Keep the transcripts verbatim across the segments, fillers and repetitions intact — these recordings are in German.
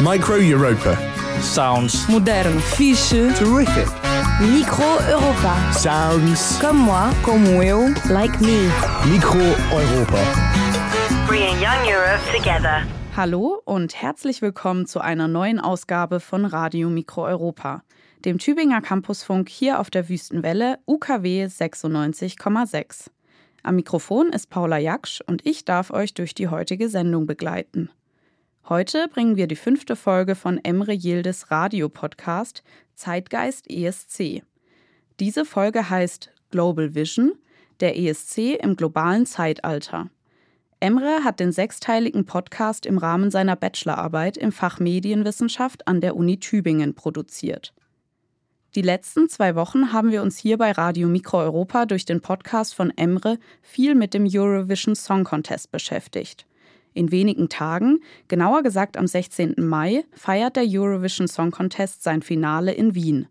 Micro Europa. Sounds. Moderno. Fixe. Terrific. Micro Europa. Sounds. Comme moi. Como eu. Like me. Micro Europa. Bringing young Europe together. Hallo und herzlich willkommen zu einer neuen Ausgabe von Radio Mikro Europa, dem Tübinger Campusfunk hier auf der Wüstenwelle U K W sechsundneunzig Komma sechs. Am Mikrofon ist Paula Jaksch und ich darf euch durch die heutige Sendung begleiten. Heute bringen wir die fünfte Folge von Emre Yildiz Radio-Podcast Zeitgeist E S C. Diese Folge heißt Global Vision, der E S C im globalen Zeitalter. Emre hat den sechsteiligen Podcast im Rahmen seiner Bachelorarbeit im Fach Medienwissenschaft an der Uni Tübingen produziert. Die letzten zwei Wochen haben wir uns hier bei Radio Mikro Europa durch den Podcast von Emre viel mit dem Eurovision Song Contest beschäftigt. In wenigen Tagen, genauer gesagt am sechzehnten Mai, feiert der Eurovision Song Contest sein Finale in Wien.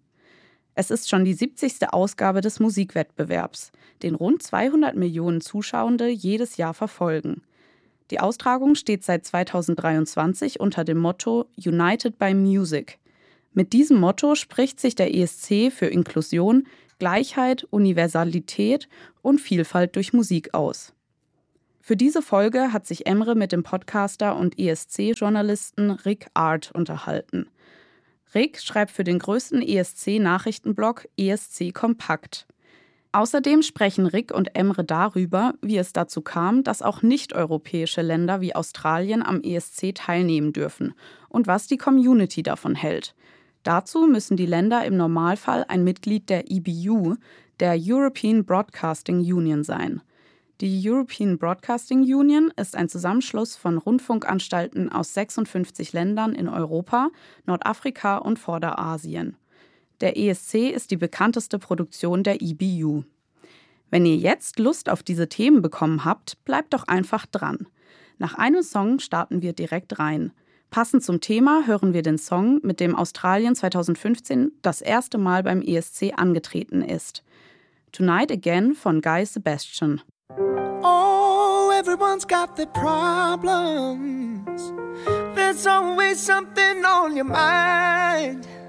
Es ist schon die siebzigste Ausgabe des Musikwettbewerbs, den rund zweihundert Millionen Zuschauende jedes Jahr verfolgen. Die Austragung steht seit zweitausenddreiundzwanzig unter dem Motto United by Music. Mit diesem Motto spricht sich der E S C für Inklusion, Gleichheit, Universalität und Vielfalt durch Musik aus. Für diese Folge hat sich Emre mit dem Podcaster und E S C-Journalisten Rick Art unterhalten. Rick schreibt für den größten E S C-Nachrichtenblog E S C Kompakt. Außerdem sprechen Rick und Emre darüber, wie es dazu kam, dass auch nicht-europäische Länder wie Australien am E S C teilnehmen dürfen und was die Community davon hält. Dazu müssen die Länder im Normalfall ein Mitglied der E B U, der European Broadcasting Union, sein. Die European Broadcasting Union ist ein Zusammenschluss von Rundfunkanstalten aus sechsundfünfzig Ländern in Europa, Nordafrika und Vorderasien. Der E S C ist die bekannteste Produktion der E B U. Wenn ihr jetzt Lust auf diese Themen bekommen habt, bleibt doch einfach dran. Nach einem Song starten wir direkt rein. Passend zum Thema hören wir den Song, mit dem Australien zweitausendfünfzehn das erste Mal beim E S C angetreten ist. Tonight Again von Guy Sebastian. Oh, everyone's got their problems. There's always something on your mind.